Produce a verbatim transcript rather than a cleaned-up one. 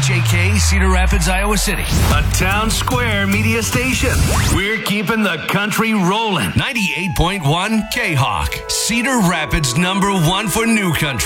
J K, Cedar Rapids, Iowa City. A Town Square media station. We're keeping the country rolling. ninety-eight point one K-Hawk, Cedar Rapids number one for new country.